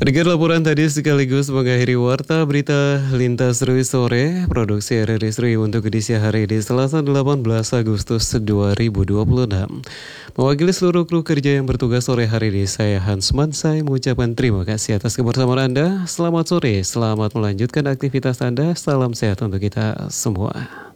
Dengar laporan tadi sekaligus mengakhiri warta berita lintas Rui sore produksi RRI Sri untuk edisi hari ini Selasa 18 Agustus 2026. Mewakili seluruh kru kerja yang bertugas sore hari ini, saya Hans Mansai mengucapkan terima kasih atas kebersamaan Anda. Selamat sore, selamat melanjutkan aktivitas Anda. Salam sehat untuk kita semua.